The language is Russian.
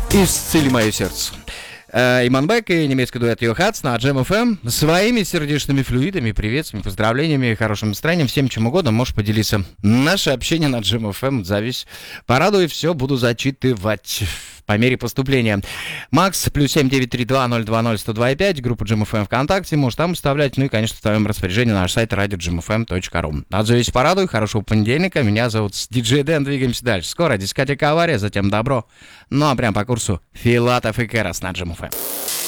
«Исцели мое сердце». Иманбек и немецкий дуэт Йохац на Джем ФМ. Своими сердечными флюидами, приветствиями, поздравлениями, хорошим настроением, всем чем угодно можешь поделиться. Наше общение на Джем ФМ, зависть. Порадуй, все буду зачитывать по мере поступления. Макс, плюс 7932-020-102-5, группа Джем ФМ ВКонтакте, можешь там вставлять, ну и, конечно, в твоем распоряжении наш сайт radiogmfm.ru. Отзовись, порадуй, хорошего понедельника, меня зовут Диджей Дэн, двигаемся дальше. Скоро дискотека «Авария», затем «Добро», ну а прям по курсу Филатов и Керас на Джем ФМ.